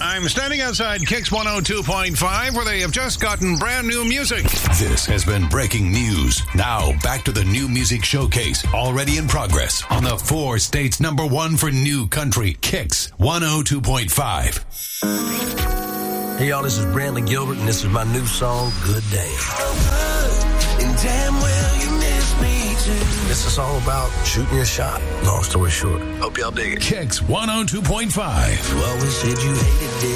I'm standing outside Kicks 102.5 where they have just gotten brand new music. This has been breaking news. Now, back to the new music showcase, already in progress on the 4 states #1 for new country, Kicks 102.5. Hey, y'all, this is Brantley Gilbert, and this is my new song, Good Day. And damn well you miss me too. This is all about shooting your shot, long story short. Hope y'all dig it. Kicks 102.5. You always said you hated it.